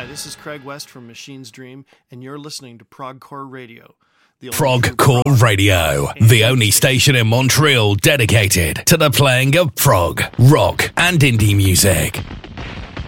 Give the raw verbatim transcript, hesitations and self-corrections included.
this is Craig West from Machine's Dream, and you're listening to Progcore Radio. Progcore Radio, the only station in Montreal dedicated to the playing of prog, rock, and indie music.